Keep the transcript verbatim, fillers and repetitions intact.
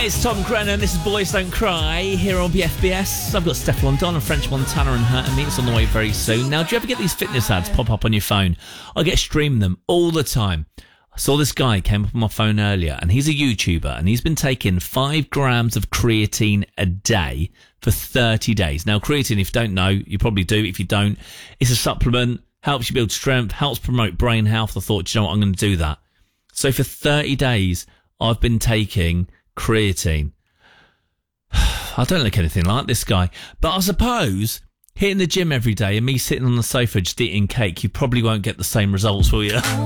it's Tom Grennan. This is Boys Don't Cry here on B F B S. I've got Stefflon Don and French Montana and Hurt and Me. It's on the way very soon. Now, do you ever get these fitness ads pop up on your phone? I get streamed them all the time. I saw this guy came up on my phone earlier, and he's a YouTuber, and he's been taking five grams of creatine a day for thirty days. Now, creatine, if you don't know, you probably do. If you don't, it's a supplement, helps you build strength, helps promote brain health. I thought, you know what, I'm going to do that. So for thirty days, I've been taking creatine. I don't look anything like this guy, but I suppose hitting the gym every day and me sitting on the sofa just eating cake, you probably won't get the same results, will you?